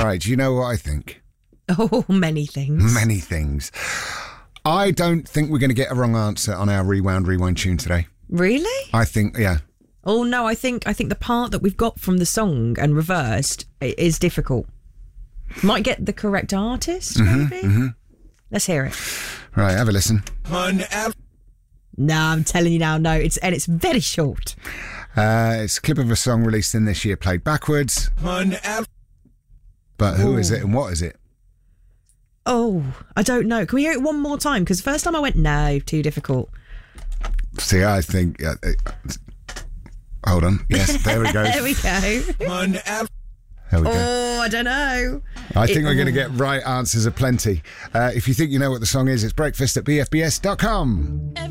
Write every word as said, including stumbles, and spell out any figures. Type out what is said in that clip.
Right, do you know what I think? Oh, many things. Many things. I don't think we're going to get a wrong answer on our Rewound Rewind tune today. Really? I think, yeah. Oh, no, I think I think the part that we've got from the song and reversed is difficult. Might get the correct artist, mm-hmm, maybe? Mm-hmm. Let's hear it. Right, have a listen. No, I'm telling you now, no. It's And it's very short. Uh, it's a clip of a song released in this year, played backwards. But who Ooh. is it and what is it? Oh, I don't know. Can we hear it one more time? Because the first time I went, no, too difficult. See, I think... Uh, uh, hold on. Yes, there we go. There we go. There we go. Oh, I don't know. I think it, we're going to get right answers aplenty. Uh, if you think you know what the song is, it's breakfast at b f b s dot com.